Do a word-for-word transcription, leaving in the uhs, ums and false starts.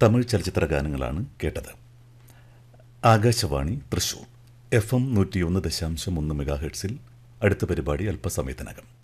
തമിഴ് ചലച്ചിത്ര ഗാനങ്ങളാണ് കേട്ടത്. ആകാശവാണി തൃശൂർ എഫ് എം നൂറ്റിയൊന്ന് ദശാംശം ഒന്ന് മെഗാ ഹെർട്സിൽ അടുത്ത പരിപാടി അല്പസമയത്തിനകം.